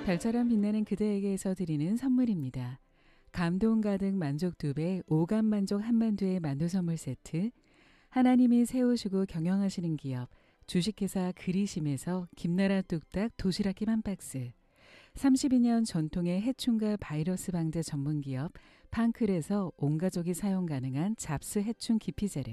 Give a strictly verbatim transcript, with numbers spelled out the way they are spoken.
별처럼 빛나는 그대에게서 드리는 선물입니다. 감동 가득 만족 두 배, 오감 만족 한만두의 만두 선물 세트, 하나님이 세우시고 경영하시는 기업, 주식회사 그리심에서 김나라 뚝딱 도시락김 한 박스, 삼십이 년 전통의 해충과 바이러스 방제 전문기업 팡클에서 온 가족이 사용 가능한 잡스 해충 기피제를,